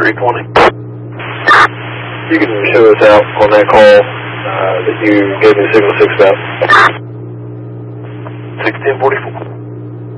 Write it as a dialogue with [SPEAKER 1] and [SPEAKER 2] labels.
[SPEAKER 1] 320. You can show us out on that call that you gave me signal 6 about. 1644.